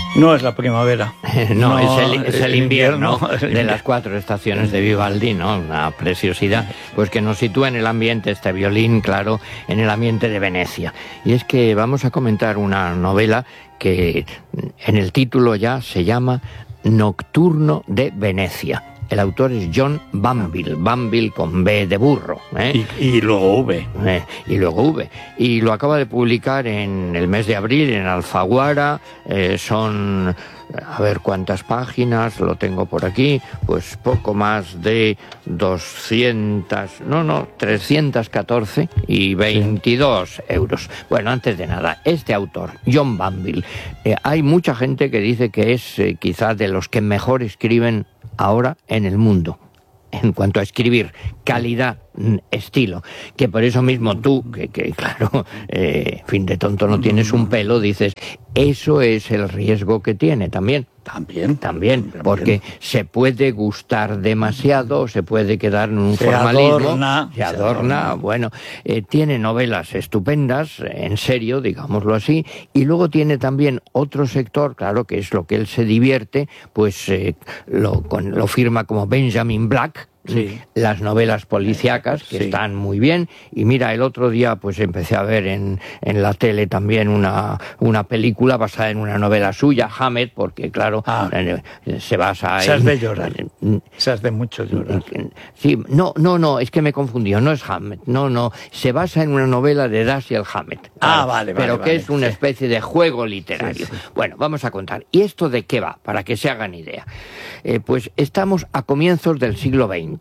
No es la primavera. No, es el invierno de las 4 estaciones de Vivaldi, ¿no? Una preciosidad, pues que nos sitúa en el ambiente, este violín, claro, en el ambiente de Venecia. Y es que vamos a comentar una novela que en el título ya se llama Nocturno de Venecia. El autor es John Banville, Banville con B de burro. Y luego V. Y luego V. Y lo acaba de publicar en el mes de abril en Alfaguara. Son, a ver cuántas páginas, lo tengo por aquí, pues poco más de 314 y 22 euros. Bueno, antes de nada, este autor, John Banville, hay mucha gente que dice que es quizás de los que mejor escriben ahora en el mundo, en cuanto a escribir, calidad, estilo, que por eso mismo tú, que claro, fin de tonto no tienes un pelo, dices, eso es el riesgo que tiene también, porque se puede gustar demasiado, se puede quedar en un formalismo, se adorna, bueno, tiene novelas estupendas, en serio, digámoslo así, y luego tiene también otro sector, claro, que es lo que él se divierte, pues lo firma como Benjamin Black. Sí. Las novelas policíacas que están muy bien, y mira, el otro día pues empecé a ver en la tele también una película basada en una novela suya, Hammett, porque claro, se basa en... de llorar, esas de mucho llorar. Sí, no, es que me confundió, no es Hammett, no, se basa en una novela de Dashiell Hammett. Vale. Pero que es una especie de juego literario. Sí. Bueno, vamos a contar. ¿Y esto de qué va? Para que se hagan idea. Pues estamos a comienzos del siglo XX.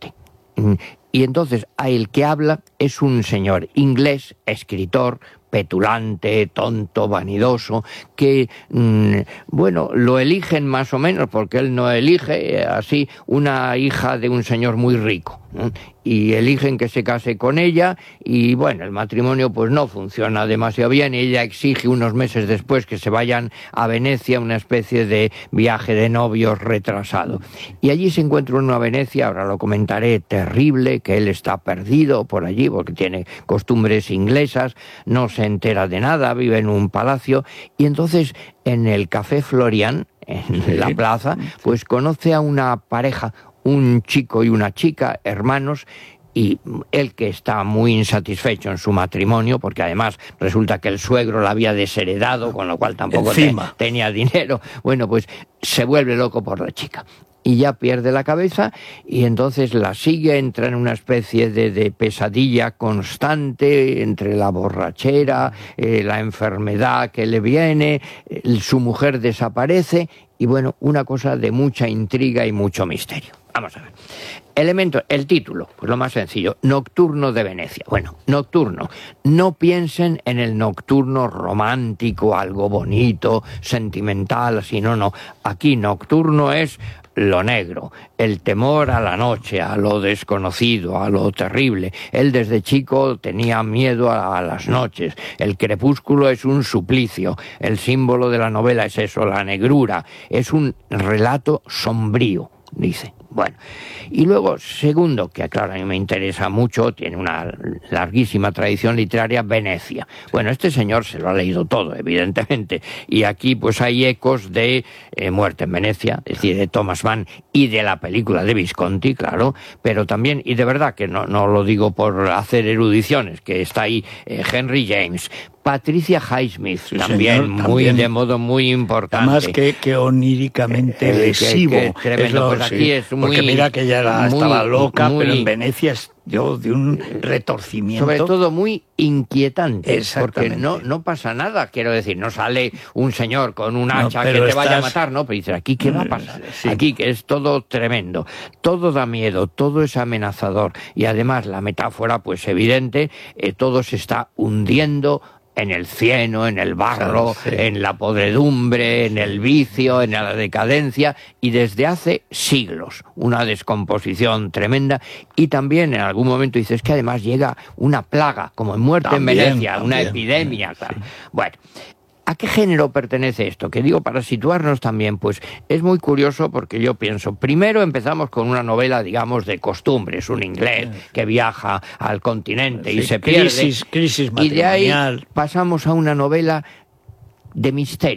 Y entonces el que habla es un señor inglés, escritor, petulante, tonto, vanidoso, que, bueno, lo eligen más o menos, porque él no elige, así, una hija de un señor muy rico, y eligen que se case con ella, y bueno, el matrimonio pues no funciona demasiado bien, y ella exige unos meses después que se vayan a Venecia, una especie de viaje de novios retrasado. Y allí se encuentra una Venecia, ahora lo comentaré, terrible, que él está perdido por allí, porque tiene costumbres inglesas, no se entera de nada, vive en un palacio, y entonces en el Café Florian, en la plaza, pues conoce a una pareja, un chico y una chica, hermanos, y él, que está muy insatisfecho en su matrimonio, porque además resulta que el suegro la había desheredado, con lo cual tampoco tenía dinero, bueno, pues se vuelve loco por la chica. Y ya pierde la cabeza, y entonces la sigue, entra en una especie de pesadilla constante entre la borrachera, la enfermedad que le viene, su mujer desaparece, y bueno, una cosa de mucha intriga y mucho misterio. Vamos a ver. El título, pues lo más sencillo, Nocturno de Venecia. Bueno, nocturno. No piensen en el nocturno romántico, algo bonito, sentimental, así, no. Aquí nocturno es lo negro, el temor a la noche, a lo desconocido, a lo terrible. Él desde chico tenía miedo a las noches. El crepúsculo es un suplicio. El símbolo de la novela es eso, la negrura. Es un relato sombrío, dice. Bueno, y luego, segundo, que claro, a mí me interesa mucho, tiene una larguísima tradición literaria, Venecia. Bueno, este señor se lo ha leído todo, evidentemente, y aquí pues hay ecos de Muerte en Venecia, es decir, de Thomas Mann, y de la película de Visconti, claro, pero también, y de verdad que no lo digo por hacer erudiciones, que está ahí Henry James, Patricia Highsmith, también, de modo muy importante. Además que oníricamente lesivo. Tremendo, pues aquí es muy... Porque mira que ella estaba loca, pero en Venecia es de un retorcimiento. Sobre todo muy inquietante, porque no pasa nada, quiero decir, no sale un señor con un hacha que te vaya a matar, no, pero dices, ¿aquí qué va a pasar? Sí. Aquí que es todo tremendo, todo da miedo, todo es amenazador, y además la metáfora, pues evidente, todo se está hundiendo en el cieno, en el barro, en la podredumbre, en el vicio, en la decadencia, y desde hace siglos, una descomposición tremenda, y también en algún momento dices que además llega una plaga, como en Muerte en Venecia, una epidemia, claro. Sí. Bueno, ¿a qué género pertenece esto? Que digo, para situarnos también, pues es muy curioso, porque yo pienso, primero empezamos con una novela, digamos, de costumbres, un inglés que viaja al continente y se pierde, crisis y de ahí pasamos a una novela de misterio,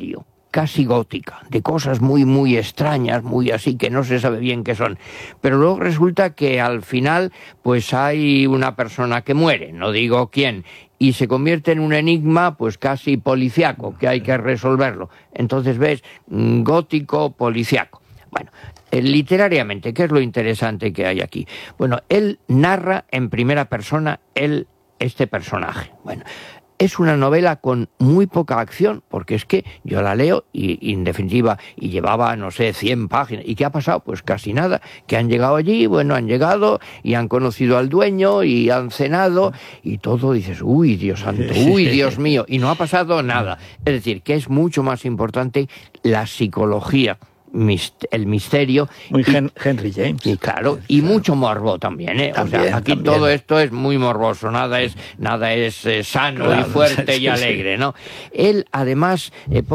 casi gótica, de cosas muy, muy extrañas, muy así, que no se sabe bien qué son. Pero luego resulta que al final, pues hay una persona que muere, no digo quién, y se convierte en un enigma, pues casi policiaco, que hay que resolverlo. Entonces ves, gótico, policiaco. Bueno, literariamente, ¿qué es lo interesante que hay aquí? Bueno, él narra en primera persona este personaje. Bueno, es una novela con muy poca acción, porque es que yo la leo y en definitiva, y llevaba, no sé, 100 páginas. ¿Y qué ha pasado? Pues casi nada. Que han llegado allí, bueno, han llegado y han conocido al dueño y han cenado y todo, dices, uy, Dios santo, uy, Dios mío, y no ha pasado nada. Es decir, que es mucho más importante la psicología, el misterio. Muy Henry James. Y claro, y mucho morbo también, ¿eh? También, o sea, aquí también. todo esto es muy morboso, nada es sano, claro, y fuerte y alegre, ¿no? Él, además,